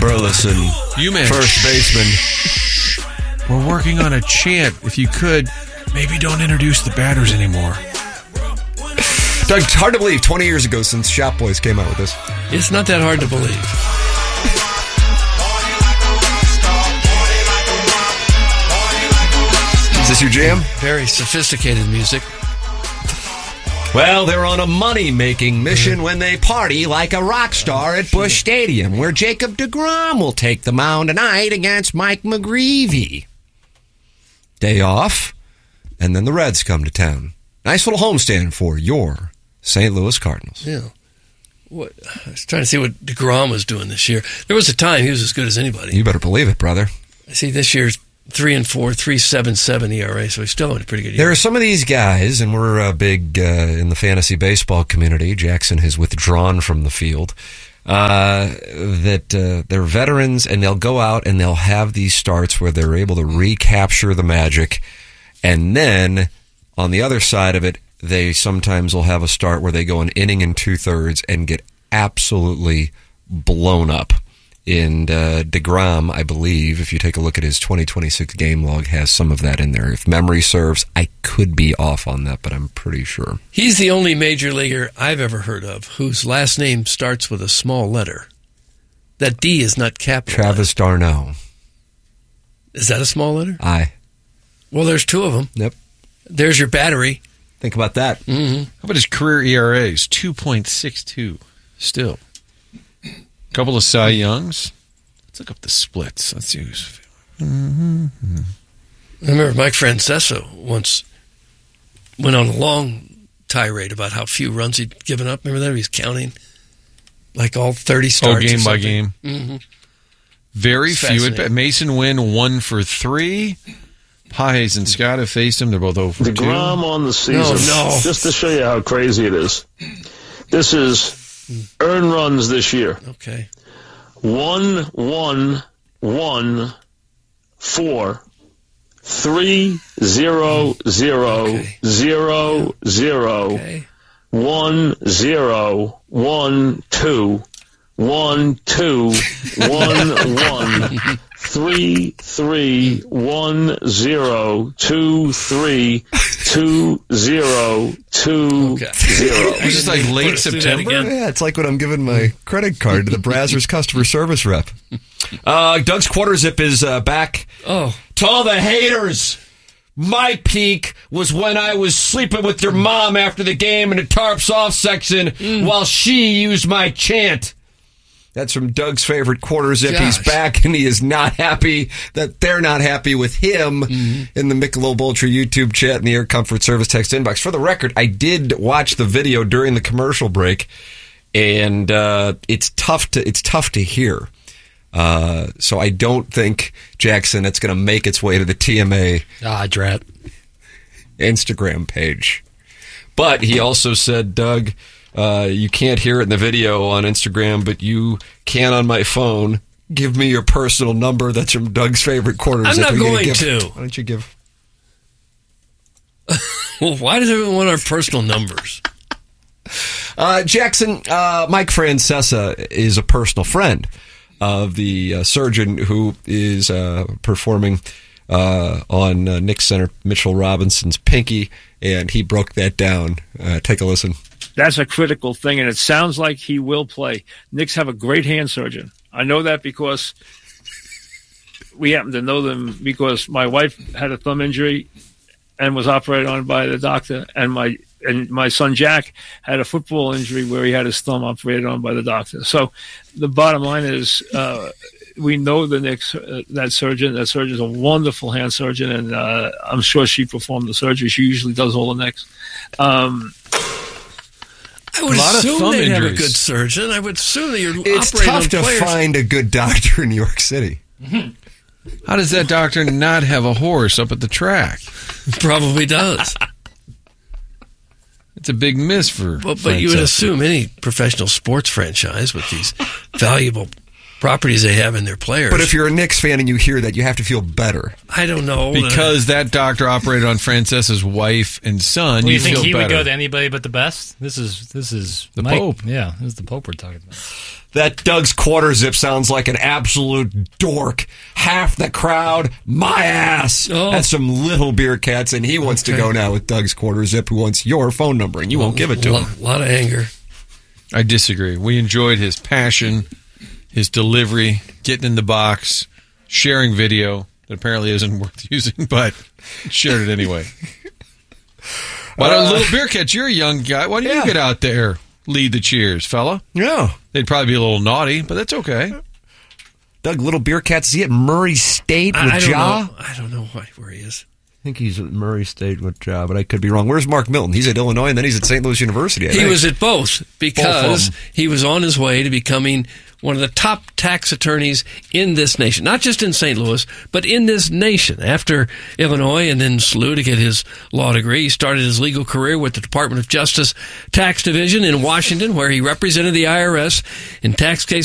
Burleson, first baseman. We're working on a chant. If you could, maybe don't introduce the batters anymore. Doug, it's hard to believe 20 years ago since Shop Boys came out with this. It's not that hard to believe. Is this your jam? Very sophisticated music. Well, they're on a money-making mission when they party like a rock star at Busch Stadium, where Jacob deGrom will take the mound tonight against Mike McGreevy. Day off, and then the Reds come to town. Nice little homestand for your St. Louis Cardinals. Yeah. I was trying to see what deGrom was doing this year. There was a time he was as good as anybody. You better believe it, brother. I see this year's 3-4, 3.77 ERA, so he's still having a pretty good year. There are some of these guys, and we're big in the fantasy baseball community. Jackson has withdrawn from the field. That they're veterans, and they'll go out and they'll have these starts where they're able to recapture the magic, and then on the other side of it, they sometimes will have a start where they go an inning and 2/3 and get absolutely blown up. And deGrom, I believe, if you take a look at his 2026 game log, has some of that in there. If memory serves, I could be off on that, but I'm pretty sure. He's the only major leaguer I've ever heard of whose last name starts with a small letter. That D is not capitalized. Travis d'Arnaud. Is that a small letter? I. Well, there's two of them. Yep. There's your battery. Think about that. Mm-hmm. How about his career ERAs? 2.62 still. Couple of Cy Youngs. Let's look up the splits. Let's see who's. I remember Mike Francesa once went on a long tirade about how few runs he'd given up. Remember that? He was counting like all 30 starts. Game by game. Mm-hmm. Very few. Mason Wynn 1 for 3. Pages and Scott have faced him. They're both 0 for 2. deGrom on the season. No. Just to show you how crazy it is. This is earned runs this year. Okay. 1, 1, 1, 4, 3, 0, 0, 0, 0, 1, 0, 1, 2, 1, 2, 1, 1, 3, 3, 1, 0, 2, 3, 2, 0, 2, 0. It's just like late September. Yeah, it's like when I'm giving my credit card to the Brazzers customer service rep. Doug's Quarter Zip is back. Oh. To all the haters, my peak was when I was sleeping with your mom after the game in the Tarps Off section while she used my chant. That's from Doug's favorite Quarter Zip. Gosh. He's back, and he is not happy that they're not happy with him in the Michelob Ultra YouTube chat and the Air Comfort Service text inbox. For the record, I did watch the video during the commercial break, and it's tough to hear. So I don't think, Jackson, it's going to make its way to the TMA drat Instagram page. But he also said, Doug, you can't hear it in the video on Instagram, but you can on my phone. Give me your personal number. That's from Doug's favorite Quarter Zip. I'm not going to. Why don't you give? Well, why does everyone want our personal numbers? Jackson, Mike Francesa is a personal friend of the surgeon who is performing on Nick Center, Mitchell Robinson's pinky, and he broke that down. Take a listen. That's a critical thing, and it sounds like he will play. Knicks have a great hand surgeon. I know that because we happen to know them because my wife had a thumb injury and was operated on by the doctor, and my son Jack had a football injury where he had his thumb operated on by the doctor. So the bottom line is we know the Knicks, that surgeon. That surgeon's a wonderful hand surgeon, and I'm sure she performed the surgery. She usually does all the Knicks. I would assume they'd have a good surgeon. I would assume that you're operating on players. It's tough to find a good doctor in New York City. How does that doctor not have a horse up at the track? Probably does. It's a big miss for But you would assume any professional sports franchise with these valuable properties they have in their players. But if you're a Knicks fan and you hear that, you have to feel better. I don't know. Because that doctor operated on Francesa's wife and son, you think feel he better. would go to anybody but the best? This is the Mike. Pope. Yeah, this is the Pope we're talking about. That Doug's Quarter Zip sounds like an absolute dork. Half the crowd, my ass. Oh. That's some little beer cats, and he wants to go now with Doug's Quarter Zip, who wants your phone number, and you won't give it to him. A lot of anger. I disagree. We enjoyed his passion, his delivery, getting in the box, sharing video that apparently isn't worth using, but shared it anyway. Why don't Little Beer Cats, you're a young guy. Why don't you get out there, lead the cheers, fella? Yeah. They'd probably be a little naughty, but that's okay. Doug, Little Beer Cats, is he at Murray State with Ja? I don't know where he is. I think he's at Murray State with Ja, but I could be wrong. Where's Mark Milton? He's at Illinois, and then he's at St. Louis University, I think. He was at both because he was on his way to becoming one of the top tax attorneys in this nation, not just in St. Louis, but in this nation. After Illinois and then SLU to get his law degree, he started his legal career with the Department of Justice Tax Division in Washington, where he represented the IRS in tax cases